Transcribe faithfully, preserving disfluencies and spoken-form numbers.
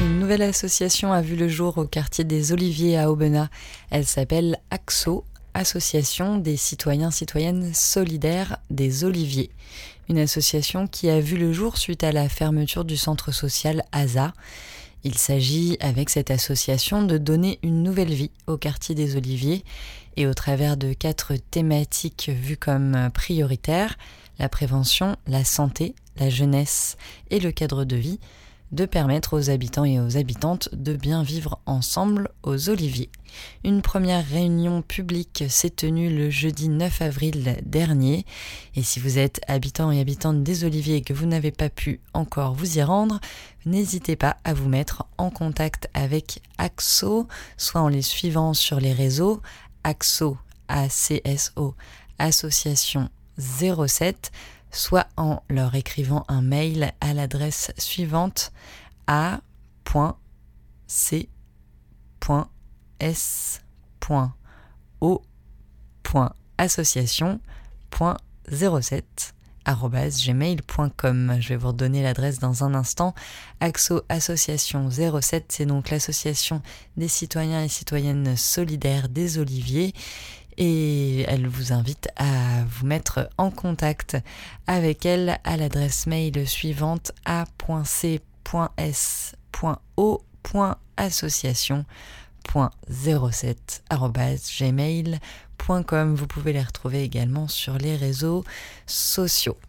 Une nouvelle association a vu le jour au quartier des Oliviers à Aubenas. Elle s'appelle A C S O, Association des citoyens citoyennes solidaires des Oliviers. Une association qui a vu le jour suite à la fermeture du centre social A S A. Il s'agit avec cette association de donner une nouvelle vie au quartier des Oliviers et au travers de quatre thématiques vues comme prioritaires, la prévention, la santé, la jeunesse et le cadre de vie, de permettre aux habitants et aux habitantes de bien vivre ensemble aux Oliviers. Une première réunion publique s'est tenue le jeudi neuf avril dernier. Et si vous êtes habitant et habitante des Oliviers et que vous n'avez pas pu encore vous y rendre, n'hésitez pas à vous mettre en contact avec A C S O, soit en les suivant sur les réseaux A C S O, A C S O, Association zéro sept, soit en leur écrivant un mail à l'adresse suivante a point c point s point o point association point zéro sept arobase gmail point com. Je vais vous redonner l'adresse dans un instant. A C S O Association zéro sept, c'est donc l'association des citoyens et citoyennes solidaires des Oliviers. Et elle vous invite à vous mettre en contact avec elle à l'adresse mail suivante a point c point s point o point association point zéro sept arobase gmail point com. Vous pouvez les retrouver également sur les réseaux sociaux.